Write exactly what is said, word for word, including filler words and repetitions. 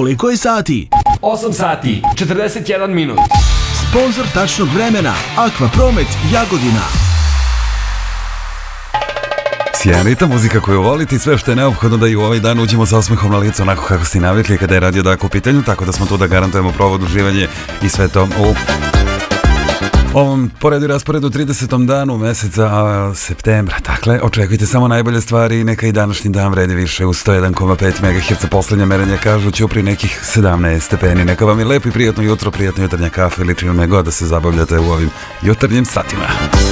Koliko je sati? osam sati, četrdeset jedan minut. Sponzor tačnog vremena Akvapromet Jagodina. Sjenita muzika koju volite i sve što je neophodno da i u ovaj dan uđemo sa osmehom na licu onako kako ste navikli kada je Radio Dak u pitanju, tako da smo tu da garantujemo provod, uživanje i sve to u ovom poredu i rasporedu tridesetom danu meseca septembra. Dakle, očekujte samo najbolje stvari i neka i današnji dan vredi više u sto jedan zarez pet megaherca. Poslednja merenja kažu ćupri nekih sedamnaest stepeni. Neka vam je lepo i prijatno jutro, prijatno jutarnja kafa ili čime god da se zabavljate u ovim jutarnjim satima.